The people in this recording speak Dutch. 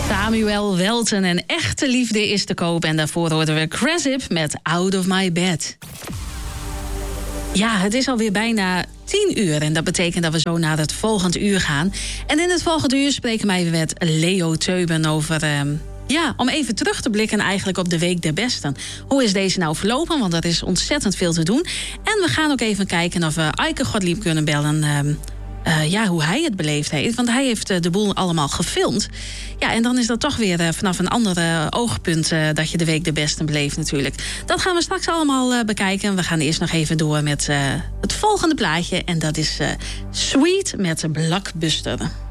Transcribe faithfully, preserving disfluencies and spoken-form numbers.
Samuel Welten en Echte Liefde is te koop. En daarvoor hoorden we Crasip met Out of My Bed. Ja, het is alweer bijna tien uur en dat betekent dat we zo naar het volgende uur gaan. En in het volgende uur spreken wij met Leo Teuben over... Uh, ja, om even terug te blikken eigenlijk op de Week der Besten. Hoe is deze nou verlopen? Want er is ontzettend veel te doen. En we gaan ook even kijken of we Eike Gottlieb kunnen bellen... Uh, Uh, ja, hoe hij het beleefd heeft. Want hij heeft uh, de boel allemaal gefilmd. Ja, en dan is dat toch weer uh, vanaf een ander uh, oogpunt... Uh, dat je de Week de Besten beleeft natuurlijk. Dat gaan we straks allemaal uh, bekijken. We gaan eerst nog even door met uh, het volgende plaatje. En dat is uh, Sweet met Blockbuster.